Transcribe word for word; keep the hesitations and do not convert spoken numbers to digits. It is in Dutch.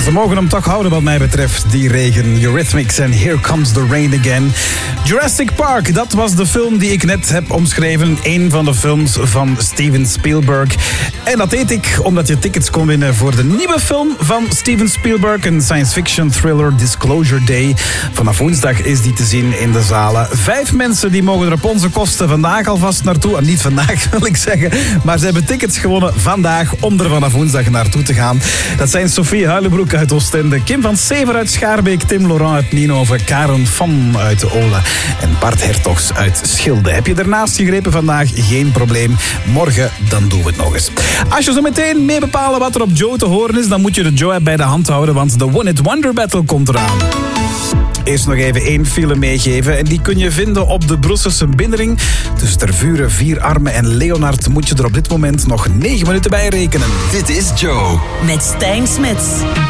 Ze mogen hem toch houden wat mij betreft, die regen. Eurythmics en Here Comes the Rain Again. Jurassic Park, dat was de film die ik net heb omschreven. Een van de films van Steven Spielberg. En dat deed ik omdat je tickets kon winnen voor de nieuwe film van Steven Spielberg. Een science fiction thriller, Disclosure Day. Vanaf woensdag is die te zien in de zalen. Vijf mensen die mogen er op onze kosten vandaag alvast naartoe. En niet vandaag wil ik zeggen, maar ze hebben tickets gewonnen vandaag om er vanaf woensdag naartoe te gaan. Dat zijn Sophie Huilenbroek uit Oostende, Kim van Sever uit Schaarbeek, Tim Laurent uit Nienhoven, Karen Van uit de Ole en Bart Hertogs uit Schilde. Heb je ernaast gegrepen vandaag? Geen probleem. Morgen dan doen we het nog eens. Als je zo meteen mee bepalen wat er op Joe te horen is, dan moet je de Joe-app bij de hand houden, want de One It Wonder Battle komt eraan. Eerst nog even één file meegeven en die kun je vinden op de Brusselse Binnenring. Tussen Tervuren, Vierarmen en Leonard moet je er op dit moment nog negen minuten bij rekenen. Dit is Joe. Met Stijn Smits.